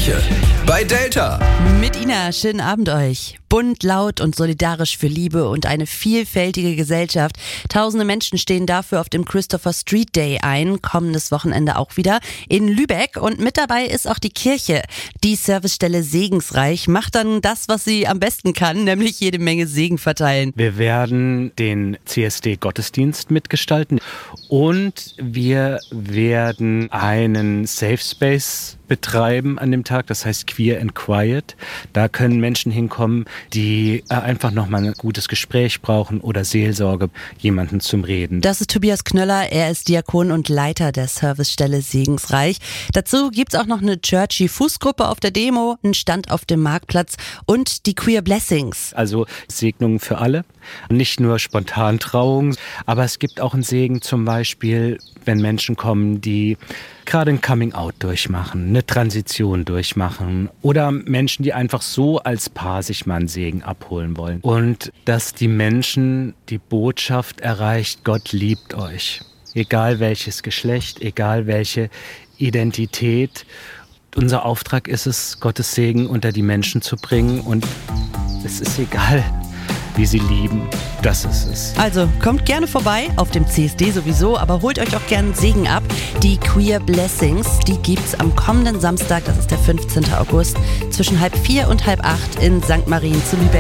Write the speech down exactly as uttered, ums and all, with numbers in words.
Kirche. Bei Delta. Mit Ina, schönen Abend euch. Bunt, laut und solidarisch für Liebe und eine vielfältige Gesellschaft. Tausende Menschen stehen dafür auf dem Christopher Street Day ein, kommendes Wochenende auch wieder in Lübeck. Und mit dabei ist auch die Kirche. Die Servicestelle Segensreich macht dann das, was sie am besten kann, nämlich jede Menge Segen verteilen. Wir werden den C S D-Gottesdienst mitgestalten und wir werden einen Safe Space betreiben an dem Tag, das heißt Queer and Quiet. Da können Menschen hinkommen, die einfach nochmal ein gutes Gespräch brauchen oder Seelsorge, jemanden zum Reden. Das ist Tobias Knöller, er ist Diakon und Leiter der Servicestelle Segensreich. Dazu gibt's auch noch eine Churchy Fußgruppe auf der Demo, einen Stand auf dem Marktplatz und die Queer Blessings. Also Segnungen für alle, nicht nur Spontantrauung, aber es gibt auch einen Segen zum Beispiel, wenn Menschen kommen, die gerade ein Coming-out durchmachen, eine Transition durchmachen oder Menschen, die einfach so als Paar sich mal einen Segen abholen wollen. Und dass die Menschen die Botschaft erreicht, Gott liebt euch. Egal welches Geschlecht, egal welche Identität. Unser Auftrag ist es, Gottes Segen unter die Menschen zu bringen und es ist egal, wie sie lieben. Das ist es. Also kommt gerne vorbei, auf dem C S D sowieso, aber holt euch auch gerne Segen ab. Die Queer Blessings, die gibt's am kommenden Samstag, das ist der fünfzehnten August, zwischen halb vier und halb acht in Sankt Marien zu Lübeck.